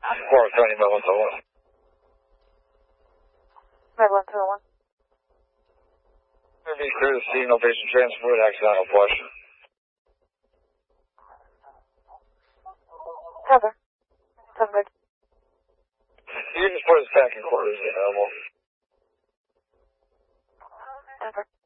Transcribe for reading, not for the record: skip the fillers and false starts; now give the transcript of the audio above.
Florida County, Med 101. Med 101. Be clear to see, no patient transferred, accidental flush. Cover. Covered. You can just put his stacking quarters in, Cover.